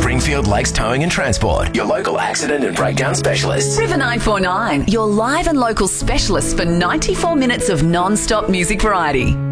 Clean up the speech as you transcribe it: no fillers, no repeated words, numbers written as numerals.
Springfield Lakes Towing and Transport, your local accident and breakdown specialists. River 949, your live and local specialist for 94 minutes of non-stop music variety.